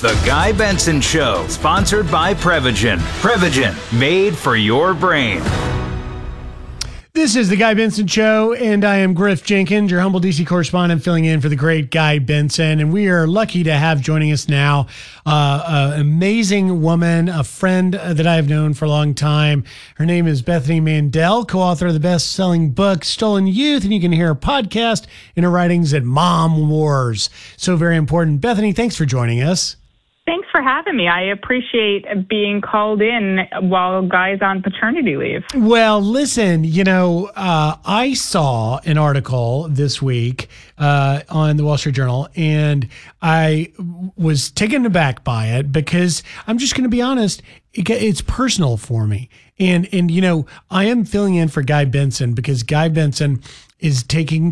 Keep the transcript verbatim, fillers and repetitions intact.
The Guy Benson Show, sponsored by Prevagen. Prevagen, made for your brain. This is the Guy Benson Show, and I am Griff Jenkins, your humble D C correspondent, filling in for the great Guy Benson. And we are lucky to have joining us now uh, an amazing woman, a friend that I've known for a long time. Her name is Bethany Mandel, co-author of the best-selling book Stolen Youth, and you can hear her podcast and her writings at Mom Wars. So very important. Bethany, thanks for joining us. Thanks for having me. I appreciate being called in while Guy's on paternity leave. Well, listen, you know, uh, I saw an article this week uh, on the Wall Street Journal, and I was taken aback by it because I'm just going to be honest, it, it's personal for me. And, and, you know, I am filling in for Guy Benson because Guy Benson is taking